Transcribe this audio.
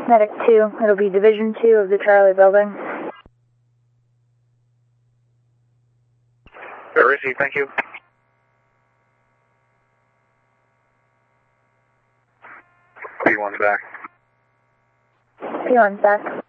Medic 2, it'll be Division 2 of the Charlie building. Receive, thank you. P1's back. P1's back.